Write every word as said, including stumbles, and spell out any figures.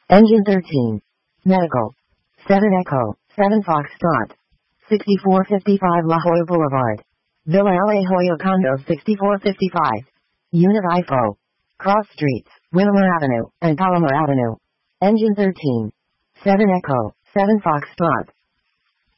Engine thirteen. Medical. seven Echo, seven Foxtrot. sixty-four fifty-five La Jolla Boulevard. Villa La Jolla Condo sixty-four fifty-five. Unit I F O. Cross Streets, Winnemere Avenue, and Palomar Avenue. Engine thirteen. seven Echo, seven Foxtrot.